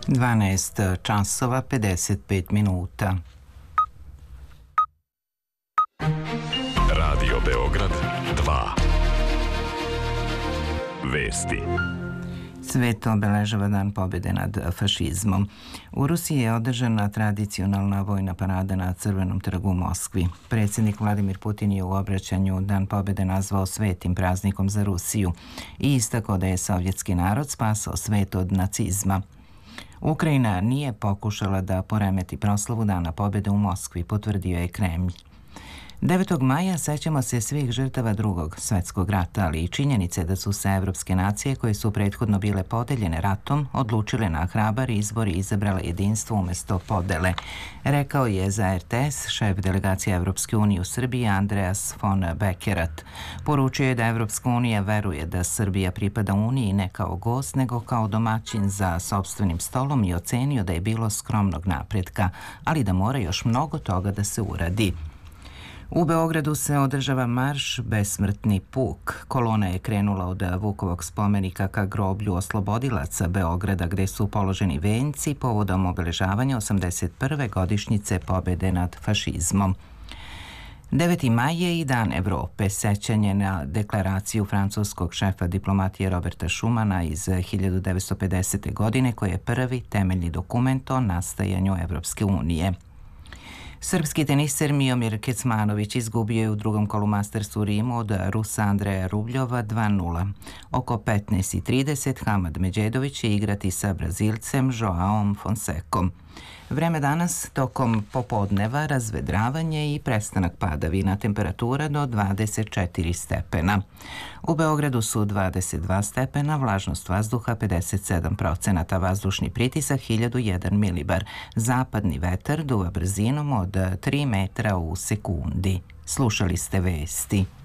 12 časova 55 minuta. Radio Beograd 2. Vesti. Svet obeležava Dan pobjede nad fašizmom. U Rusiji je održana tradicionalna vojna parada na Crvenom trgu u Moskvi. Predsjednik Vladimir Putin je u obraćanju Dan pobjede nazvao svetim praznikom za Rusiju i istakao da je sovjetski narod spasao svet od nacizma. Ukrajina nije pokušala da poremeti proslavu Dana pobjede u Moskvi, potvrdio je Kremlj. 9. maja sećamo se svih žrtava Drugog svjetskog rata, ali i činjenice da su se evropske nacije koje su prethodno bile podeljene ratom odlučile na hrabar izbor i izabrale jedinstvo umjesto podele, rekao je za RTS šef delegacije Evropske unije u Srbiji Andreas von Bekerat. Poručio je da Evropska unija veruje da Srbija pripada Uniji ne kao gost, nego kao domaćin za sopstvenim stolom i ocenio da je bilo skromnog napretka, ali da mora još mnogo toga da se uradi. U Beogradu se održava marš Besmrtni puk. Kolona je krenula od Vukovog spomenika ka groblju oslobodilaca Beograda, gde su položeni venci povodom obeležavanja 81. godišnjice pobjede nad fašizmom. 9. maj je i Dan Evrope, sećanje na deklaraciju francuskog šefa diplomatije Roberta Schumana iz 1950. godine, koji je prvi temeljni dokument o nastajanju Evropske unije. Srpski teniser Miomir Kecmanović izgubio je u drugom kolu Mastersu u Rimu od Rusa Andreja Rubljova 2:0. Oko 15:30 Hamad Međedović će igrati sa Brazilcem Joaom Fonsecom. Vreme danas tokom popodneva razvedravanje i prestanak padavina, temperatura do 24 stepena. U Beogradu su 22 stepena, vlažnost vazduha 57%, vazdušni pritisak 1001 milibar. Zapadni vetar duva brzinom od 3 metra u sekundi. Slušali ste vesti.